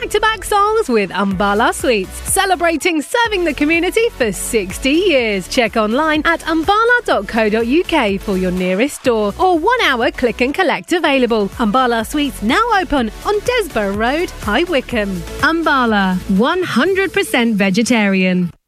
back-to-back songs with Umbala Sweets, celebrating serving the community for 60 years. Check online at umbala.co.uk for your nearest store or 1 hour click and collect available. Umbala Sweets now open on Desborough Road, High Wycombe. Umbala, 100% vegetarian.